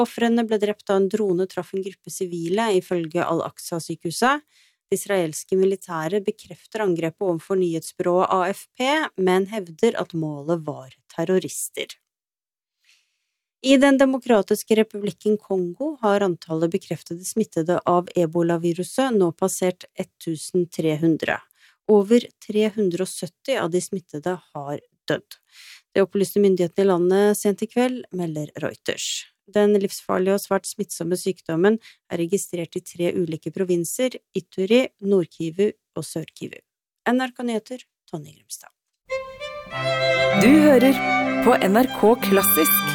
Offrene ble drept da en drone traff en gruppe sivile, ifølge Al-Aqsa-sykehuset. Det israelske militæret bekrefter angrepet overfor nyhetsbyrået AFP, men hevder at målet var terrorister. I Den demokratiske republikken Kongo har antallet bekreftede smittede av Ebola-viruset nå passert 1300. Over 370 av de smittede har dødd. Det opplyste myndighetene i landet sent i kveld, melder Reuters. Den livsfarlige og svært smittsomme sykdommen er registrert i 3 ulike provinser, Ituri, Nord-Kivu og Sør-Kivu. NRK Nyheter, Tonje Grimstad. Du hører på NRK Klassisk.